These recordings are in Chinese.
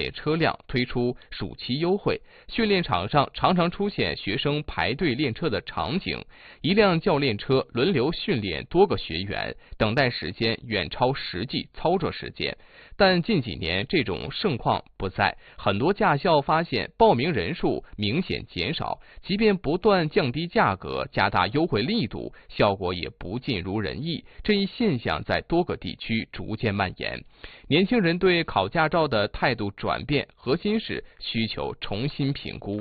业车辆推出暑期优惠，训练场上常常出现学生排队练车的场景，一辆教练车轮流训练多个学员，等待时间远超实际操作时间。但近几年这种盛况不再，很多驾校发现报名人数明显减少，即便不断降低价格、加大优惠力度，效果也不尽如人意。这一现象在多个地区逐渐蔓延。年轻人对考驾照的态度转变，核心是需求重新评估。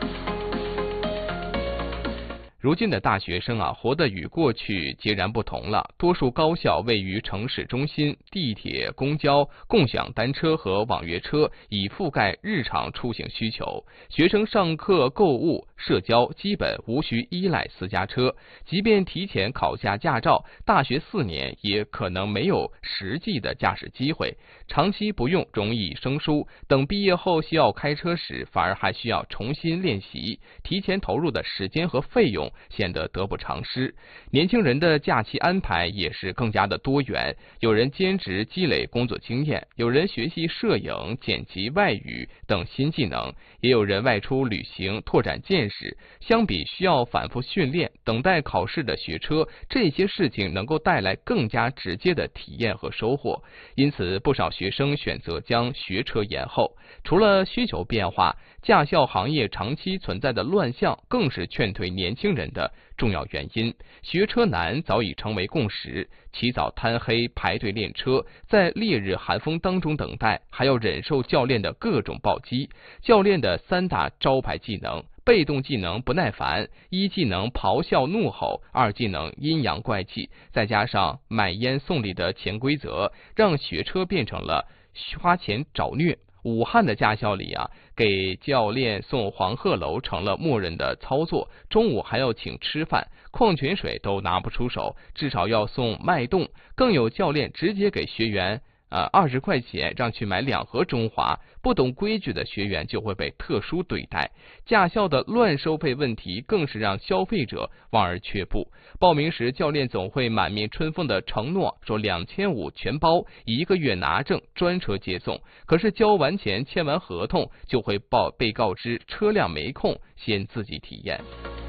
如今的大学生活得与过去截然不同了。多数高校位于城市中心，地铁、公交、共享单车和网约车已覆盖日常出行需求。学生上课、购物、社交基本无需依赖私家车。即便提前考下驾照，大学4年也可能没有实际的驾驶机会。长期不用容易生疏，等毕业后需要开车时，反而还需要重新练习，提前投入的时间和费用显得得不偿失。年轻人的假期安排也是更加的多元，有人兼职积累工作经验，有人学习摄影、剪辑、外语等新技能，也有人外出旅行拓展见识。相比需要反复训练、等待考试的学车，这些事情能够带来更加直接的体验和收获。因此，不少学生选择将学车延后。除了需求变化，驾校行业长期存在的乱象更是劝退年轻人的重要原因。学车难早已成为共识，起早贪黑排队练车，在烈日寒风当中等待，还要忍受教练的各种暴击。教练的3大招牌技能：被动技能不耐烦，一技能咆哮怒吼，二技能阴阳怪气，再加上买烟送礼的潜规则，让学车变成了花钱找虐。武汉的驾校里给教练送黄鹤楼成了默认的操作，中午还要请吃饭，矿泉水都拿不出手，至少要送脉动。更有教练直接给学员20块钱让去买2盒中华，不懂规矩的学员就会被特殊对待。驾校的乱收费问题更是让消费者望而却步。报名时教练总会满面春风的承诺说2500全包，1个月拿证，专车接送。可是交完钱签完合同就会被告知车辆没空，先自己体验。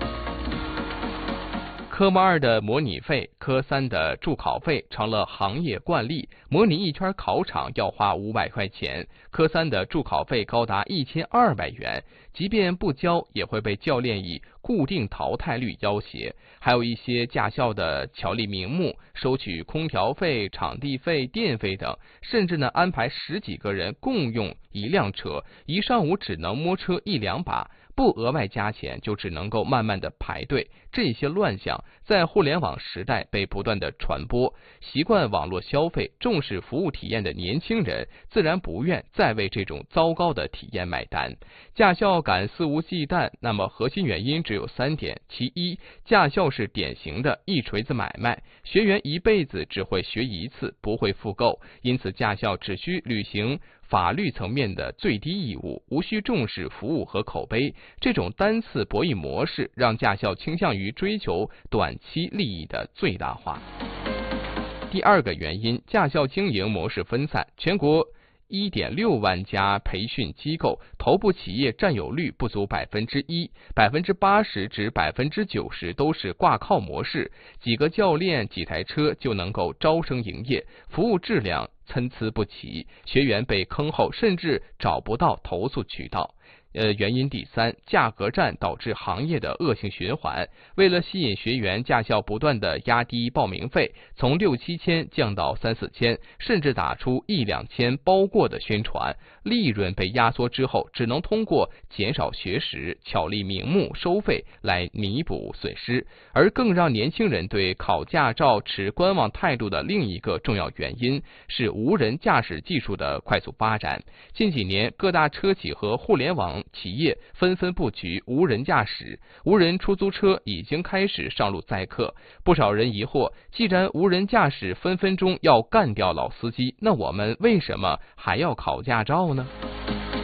科目2的模拟费、科3的助考费成了行业惯例。模拟一圈考场要花500块钱，科3的助考费高达1200元，即便不交也会被教练以固定淘汰率要挟。还有一些驾校的巧立名目，收取空调费、场地费、电费等，甚至安排10几个人共用一辆车，一上午只能摸车1、2把。不额外加钱，就只能够慢慢的排队。这些乱象在互联网时代被不断的传播，习惯网络消费、重视服务体验的年轻人，自然不愿再为这种糟糕的体验买单。驾校敢肆无忌惮，那么核心原因只有3点：其一，驾校是典型的一锤子买卖，学员一辈子只会学一次，不会复购，因此驾校只需履行法律层面的最低义务，无需重视服务和口碑。这种单次博弈模式让驾校倾向于追求短期利益的最大化。第二个原因，驾校经营模式分散，全国1.6万家培训机构，头部企业占有率不足1%，80%至90%都是挂靠模式，几个教练、几台车就能够招生营业，服务质量参差不齐，学员被坑后甚至找不到投诉渠道。原因第3，价格战导致行业的恶性循环。为了吸引学员，驾校不断的压低报名费，从6、7千降到3、4千，甚至打出1、2千包过的宣传。利润被压缩之后，只能通过减少学时、巧立名目收费来弥补损失。而更让年轻人对考驾照持观望态度的另一个重要原因是无人驾驶技术的快速发展。近几年，各大车企和互联网企业纷纷布局无人驾驶，无人出租车已经开始上路载客。不少人疑惑，既然无人驾驶分分钟要干掉老司机，那我们为什么还要考驾照呢？